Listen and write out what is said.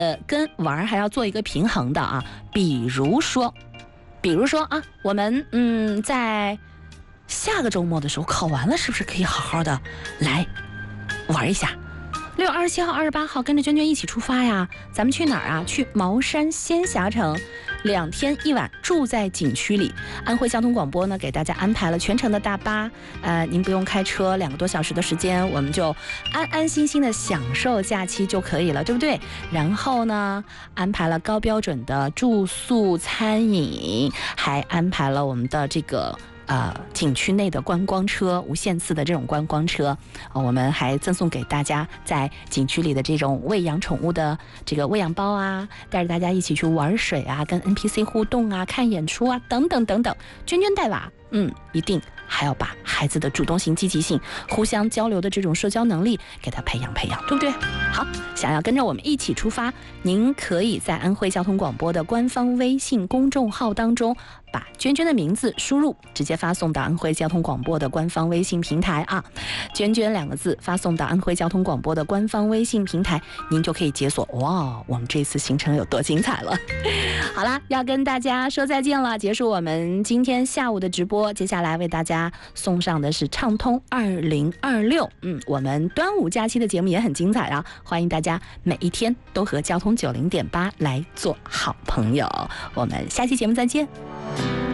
跟玩还要做一个平衡的啊。比如说啊，我们在下个周末的时候考完了，是不是可以好好的来玩一下？6月27号、28号跟着娟娟一起出发呀！咱们去哪儿啊？去茅山仙侠城，2天1晚住在景区里。安徽交通广播呢给大家安排了全程的大巴，您不用开车，2个多小时的时间，我们就安安心心的享受假期就可以了，对不对？然后呢，安排了高标准的住宿、餐饮，还安排了我们的这个。景区内的观光车，无限次的这种观光车，我们还赠送给大家在景区里的这种喂养宠物的这个喂养包啊，带着大家一起去玩水啊，跟 NPC 互动啊，看演出啊，等等等等。娟娟带娃，一定还要把孩子的主动性、积极性、互相交流的这种社交能力给他培养培养，对不对？好，想要跟着我们一起出发，您可以在安徽交通广播的官方微信公众号当中把娟娟的名字输入，直接发送到安徽交通广播的官方微信平台啊，娟娟2个字发送到安徽交通广播的官方微信平台，您就可以解锁。哇，我们这次行程有多精彩了！好啦，要跟大家说再见了，结束我们今天下午的直播，接下来为大家送上的是畅通2026。我们端午假期的节目也很精彩啊，欢迎大家每一天都和交通90.8来做好朋友。我们下期节目再见。